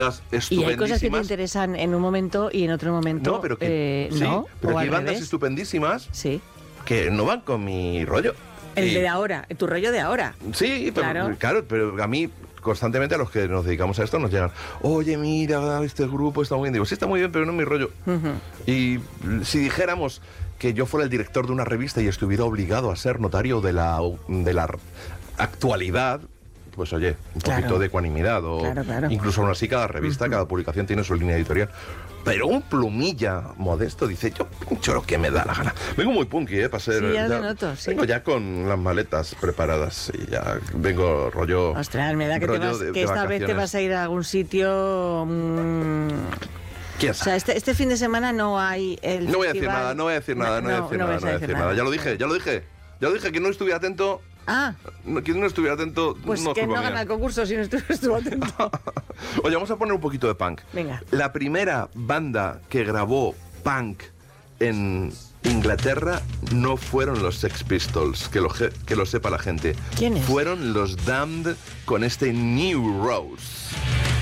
estupendísimas. Y hay cosas que te interesan en un momento y en otro momento No, pero que, sí, no. pero o que hay al bandas revés. estupendísimas Sí. que no van con mi rollo. El Y- de ahora, tu rollo de ahora. Sí, pero, claro, pero a mí constantemente a los que nos dedicamos a esto nos llegan, oye, mira, este grupo está muy bien. Digo, sí, está muy bien, pero no es mi rollo. Y si dijéramos que yo fuera el director de una revista y estuviera obligado a ser notario de la actualidad, pues oye, un Claro. poquito de ecuanimidad. O Claro. incluso aún así cada revista, cada publicación tiene su línea editorial. Pero un plumilla modesto dice, yo pincho lo que me da la gana. Vengo muy punky, para ser... Sí, ya lo noto, sí. Vengo ya con las maletas preparadas y ya vengo rollo... Ostras, me da que, rollo de esta vez te vacaciones. vas a ir a algún sitio... ¿Quién O sabe? sea, este fin de semana no hay el No voy a decir festival. nada, no voy a decir nada, no voy a decir nada, vas no voy a decir nada. Ya lo dije, que no estuviera atento. Ah, Quien no estuviera atento, pues no es que culpa no mía. gana el concurso si no estuvo atento. Oye, vamos a poner un poquito de punk. Venga. La primera banda que grabó punk en Inglaterra no fueron los Sex Pistols, que lo sepa la gente. ¿Quiénes? Fueron los Damned con este New Rose.